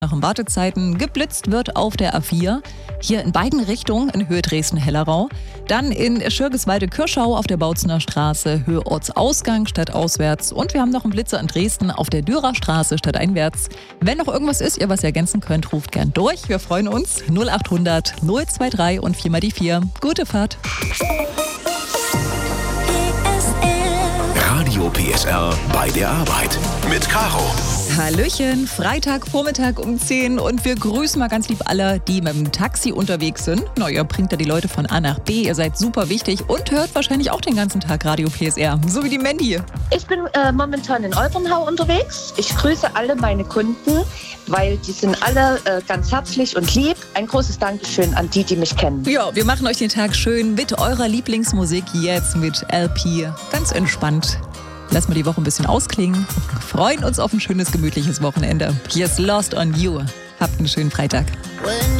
Nach den Wartezeiten geblitzt wird auf der A4. Hier in beiden Richtungen in Höhe Dresden-Hellerau. Dann in Schirgiswalde-Kirschau auf der Bautzener Straße, Höhe Ortsausgang statt auswärts. Und wir haben noch einen Blitzer in Dresden auf der Dürer Straße statt einwärts. Wenn noch irgendwas ist, ihr was ergänzen könnt, ruft gern durch. Wir freuen uns. 0800 023 und 4 mal die 4. Gute Fahrt. Radio PSR bei der Arbeit mit Caro. Hallöchen, Freitagvormittag um 10 und wir grüßen mal ganz lieb alle, die mit dem Taxi unterwegs sind. Na, ihr bringt da die Leute von A nach B, ihr seid super wichtig und hört wahrscheinlich auch den ganzen Tag Radio PSR, so wie die Mandy. Ich bin momentan in Olbernhau unterwegs. Ich grüße alle meine Kunden, weil die sind alle ganz herzlich und lieb. Ein großes Dankeschön an die mich kennen. Ja, wir machen euch den Tag schön mit eurer Lieblingsmusik, jetzt mit LP. Ganz entspannt. Lassen wir die Woche ein bisschen ausklingen. Freuen uns auf ein schönes, gemütliches Wochenende. Hier ist Lost on You. Habt einen schönen Freitag.